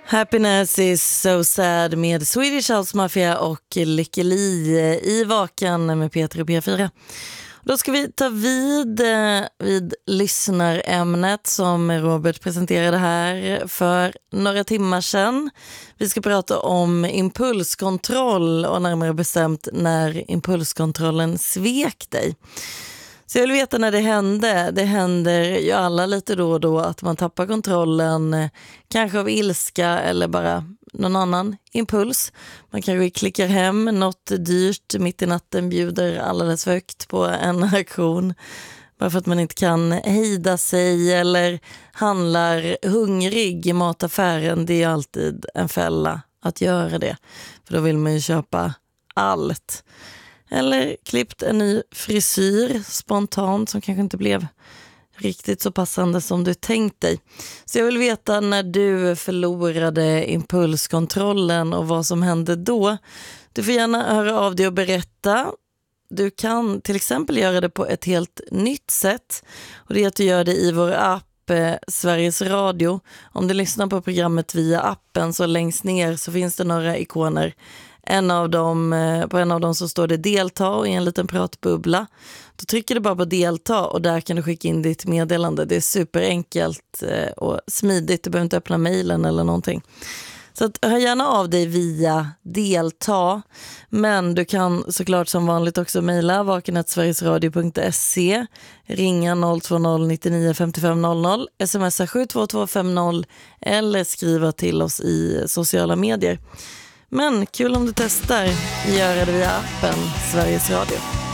Happiness is so sad med Swedish House Mafia och Lykke Li i Vaken med Peter och P4. Då ska vi ta vid lyssnarämnet som Robert presenterade här för några timmar sedan. Vi ska prata om impulskontroll och närmare bestämt när impulskontrollen svek dig. Så jag vill veta när det hände. Det händer ju alla lite då och då att man tappar kontrollen, kanske av ilska eller bara någon annan impuls. Man kanske klickar hem något dyrt mitt i natten, bjuder alldeles högt på en aktion bara för att man inte kan hejda sig, eller handlar hungrig i mataffären. Det är alltid en fälla att göra det, för då vill man ju köpa allt. Eller klippt en ny frisyr spontant som kanske inte blev riktigt så passande som du tänkt dig. Så jag vill veta när du förlorade impulskontrollen och vad som hände då. Du får gärna höra av dig och berätta. Du kan till exempel göra det på ett helt nytt sätt. Och det är att du gör det i vår app Sveriges Radio. Om du lyssnar på programmet via appen så längst ner så finns det några ikoner. På en av dem så står det delta och i en liten pratbubbla. Då trycker du bara på delta och där kan du skicka in ditt meddelande. Det är superenkelt och smidigt. Du behöver inte öppna mejlen eller någonting. Så att, hör gärna av dig via delta. Men du kan såklart som vanligt också mejla vaken@sverigesradio.se, ringa 020 99 55 00, smsa 72250 eller skriva till oss i sociala medier. Men kul om du testar göra det via appen Sveriges Radio.